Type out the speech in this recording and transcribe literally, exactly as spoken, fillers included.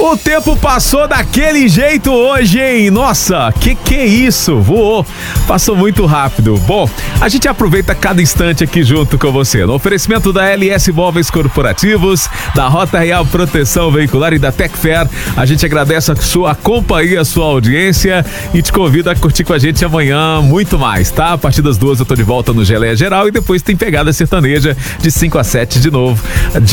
O tempo passou daquele jeito hoje, hein? Nossa, que que é isso? Voou. Passou muito rápido. Bom, a gente aproveita cada instante aqui junto com você. No oferecimento da L S Móveis Corporativos, da Rota Real Proteção Veicular e da Tecfer, a gente agradece a sua companhia, a sua audiência e te convido a curtir com a gente amanhã muito mais, tá? A partir das duas eu tô de volta no Geleia Geral e depois tem Pegada Sertaneja de cinco a sete de novo.